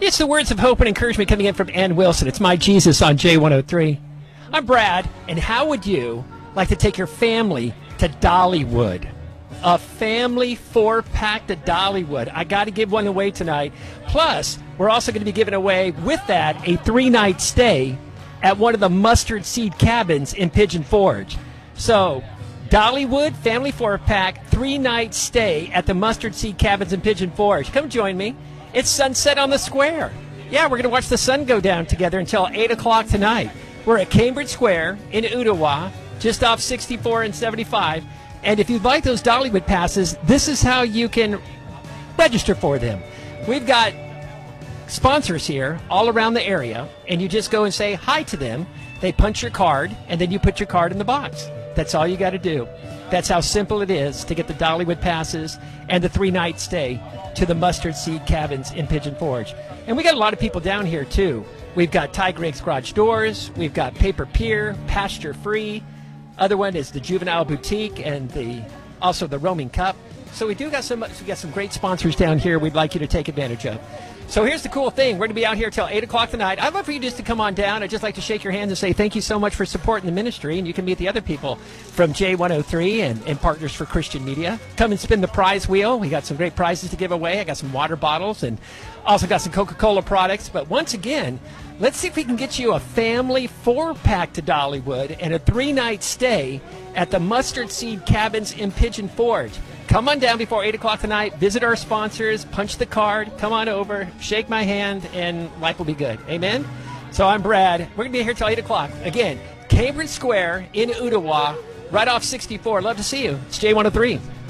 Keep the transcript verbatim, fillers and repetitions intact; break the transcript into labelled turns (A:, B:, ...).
A: It's the words of hope and encouragement coming in from Ann Wilson. It's My Jesus on J one oh three. I'm Brad, and how would you like to take your family to Dollywood? A family four-pack to Dollywood. I got to give one away tonight. Plus, we're also going to be giving away, with that, a three-night stay at one of the Mustard Seed Cabins in Pigeon Forge. So, Dollywood, family four-pack, three-night stay at the Mustard Seed Cabins in Pigeon Forge. Come join me. It's sunset on the square. Yeah, we're going to watch the sun go down together until eight o'clock tonight. We're at Cambridge Square in Ottawa, just off sixty-four and seventy-five. And if you'd like those Dollywood passes, this is how you can register for them. We've got sponsors here all around the area, and you just go and say hi to them. They punch your card, and then you put your card in the box. That's all you got to do. That's how simple it is to get the Dollywood passes and the three-night stay to the Mustard Seed Cabins in Pigeon Forge. And we got a lot of people down here, too. We've got Ty Gregg's Garage Doors. We've got Paper Pier, Pasture Free. Other one is the Juvenile Boutique and the also the Roaming Cup. So we do got some we got some great sponsors down here we'd like you to take advantage of. So here's the cool thing. We're going to be out here till eight o'clock tonight. I'd love for you just to come on down. I'd just like to shake your hands and say thank you so much for supporting the ministry. And you can meet the other people from J one oh three and, and Partners for Christian Media. Come and spin the prize wheel. We got some great prizes to give away. I got some water bottles and also got some Coca-Cola products. But once again, let's see if we can get you a family four-pack to Dollywood and a three-night stay at the Mustard Seed Cabins in Pigeon Forge. Come on down before eight o'clock tonight. Visit our sponsors. Punch the card. Come on over. Shake my hand, and life will be good. Amen? So I'm Brad. We're going to be here till eight o'clock. Again, Cambridge Square in Ottawa, right off sixty-four. Love to see you. It's J one oh three.